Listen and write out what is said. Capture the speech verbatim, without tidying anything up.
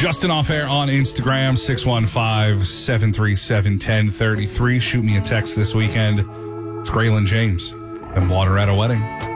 Justin Off Air on Instagram, six one five, seven three seven, one zero three three. Shoot me a text this weekend. It's Graylin James and Water at a Wedding.